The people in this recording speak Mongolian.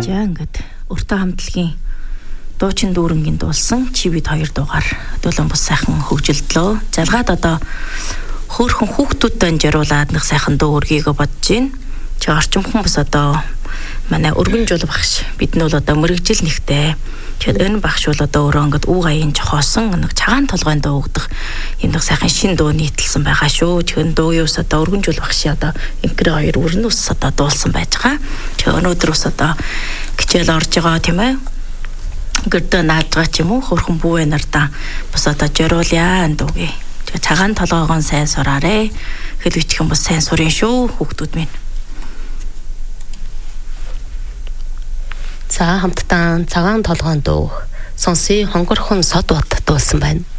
За ингээд өртөө хамтлагийн дуучин дүүрэнгийн дуулсан чивэд 2 дугаар өдөөлөн бус сайхан хөгжилдлөө. Залгаад одоо хөөхөн хүүхдүүдтэй жаруулаад нэг сайхан дуу өргийгөө бодож байна. Чи орчимхон бас одоо манай өргөн жул багш бид нь бол одоо мэрэгжил нэгтэй. Тэгэхээр энэ багш бол одоо өөрөө ингээд үг аян жохоосон нэг цагаан толгойн дуу өгдөг юм нэг сайхан шин дуу нийтэлсэн байгаа шүү. Тэгэхээр дуу юус одоо өргөн жул багш одоо инкрэ 2 өрнө ус одоо дуулсан байж байгаа. Тэгэхээр өнөөдөр ус одоо хичээл орж байгаа тийм ээ. Гэрдэ наадгаа ч юм уу хөрхөн бүүвэ нартаа бас одоо жаруулъя энэ дуугийн. Тэгээ цагаан толгойгоо сайн сураарэ. Хэлвэчих юм бас сайн сурын шүү хүүхдүүд минь. За хамтдаа цагаан толгойн дуу сонсъё хонгорхон сод бот дуулсан байна.